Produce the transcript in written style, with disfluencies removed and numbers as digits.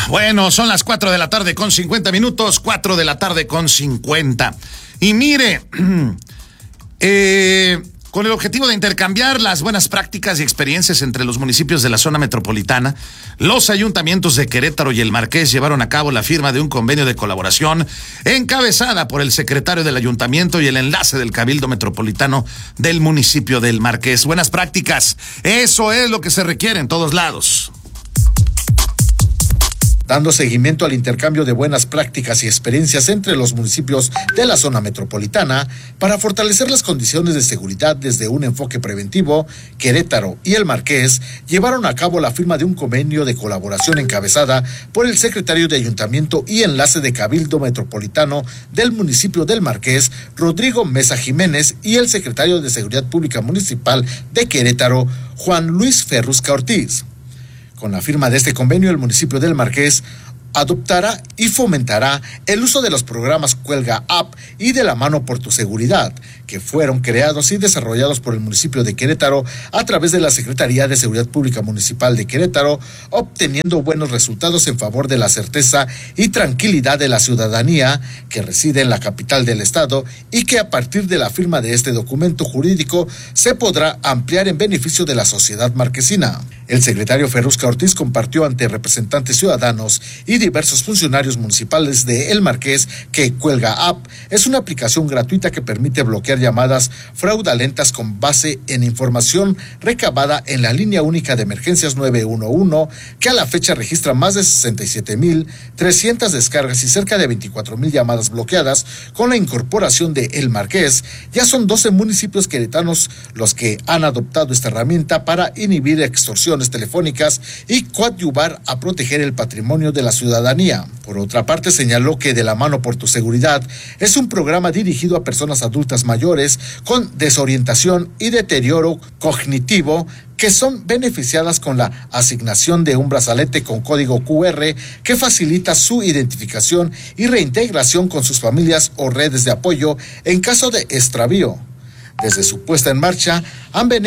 Bueno, son las 4 de la tarde con 50 minutos, 4 de la tarde con 50. Y mire, con el objetivo de intercambiar las buenas prácticas y experiencias entre los municipios de la zona metropolitana, los ayuntamientos de Querétaro y El Marqués llevaron a cabo la firma de un convenio de colaboración encabezada por el secretario del ayuntamiento y el enlace del Cabildo Metropolitano del municipio del Marqués. Buenas prácticas, eso es lo que se requiere en todos lados. Dando seguimiento al intercambio de buenas prácticas y experiencias entre los municipios de la zona metropolitana para fortalecer las condiciones de seguridad desde un enfoque preventivo, Querétaro y El Marqués llevaron a cabo la firma de un convenio de colaboración encabezada por el secretario de Ayuntamiento y enlace de Cabildo Metropolitano del municipio del Marqués, Rodrigo Mesa Jiménez, y el secretario de Seguridad Pública Municipal de Querétaro, Juan Luis Ferrusca Ortiz. Con la firma de este convenio, el municipio del Marqués adoptará y fomentará el uso de los programas Cuelga App y De la Mano por tu Seguridad, que fueron creados y desarrollados por el municipio de Querétaro a través de la Secretaría de Seguridad Pública Municipal de Querétaro, obteniendo buenos resultados en favor de la certeza y tranquilidad de la ciudadanía que reside en la capital del estado, y que a partir de la firma de este documento jurídico se podrá ampliar en beneficio de la sociedad marquesina. El secretario Ferrusca Ortiz compartió ante representantes ciudadanos y diversos funcionarios municipales de El Marqués que Cuelga App es una aplicación gratuita que permite bloquear llamadas fraudulentas con base en información recabada en la línea única de emergencias 911, que a la fecha registra más de 67,300 descargas y cerca de 24,000 llamadas bloqueadas. Con la incorporación de El Marqués, ya son 12 municipios queretanos los que han adoptado esta herramienta para inhibir extorsiones telefónicas y coadyuvar a proteger el patrimonio de la ciudadanía. Por otra parte, señaló que De la Mano por tu Seguridad es un programa dirigido a personas adultas mayores con desorientación y deterioro cognitivo, que son beneficiadas con la asignación de un brazalete con código QR que facilita su identificación y reintegración con sus familias o redes de apoyo en caso de extravío. Desde su puesta en marcha, han